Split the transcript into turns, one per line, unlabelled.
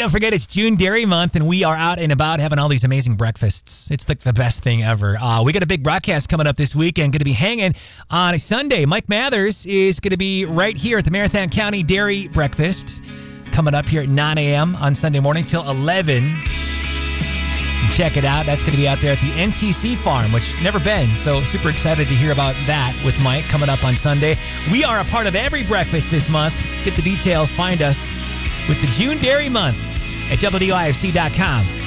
don't forget, it's June Dairy Month, and we are out and about having all these amazing breakfasts. It's like the best thing ever. We got a big broadcast coming up this weekend. Going to be hanging on a Sunday. Mike Mathers is going to be right here at the Marathon County Dairy Breakfast, coming up here at 9 a.m. on Sunday morning till 11. Check it out. That's going to be out there at the NTC Farm, which never been. So super excited to hear about that with Mike coming up on Sunday. We are a part of every breakfast this month. Get the details. Find us with the June Dairy Month at WDIFC.com.